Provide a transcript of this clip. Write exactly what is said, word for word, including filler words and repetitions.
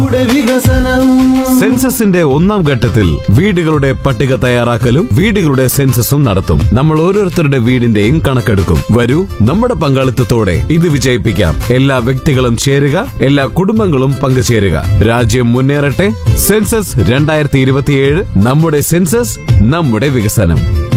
സെൻസസിന്റെ ഒന്നാം ഘട്ടത്തിൽ വീടുകളുടെ പട്ടിക തയ്യാറാക്കലും വീടുകളുടെ സെൻസസും നടത്തും. നമ്മൾ ഓരോരുത്തരുടെ വീടിന്റെയും കണക്കെടുക്കും. വരൂ, നമ്മുടെ പങ്കാളിത്തത്തോടെ ഇത് വിജയിപ്പിക്കാം. എല്ലാ വ്യക്തികളും ചേരുക, എല്ലാ കുടുംബങ്ങളും പങ്കുചേരുക. രാജ്യം മുന്നേറട്ടെ. സെൻസസ് രണ്ടായിരത്തി ഇരുപത്തിയേഴ്, നമ്മുടെ സെൻസസ്, നമ്മുടെ വികസനം.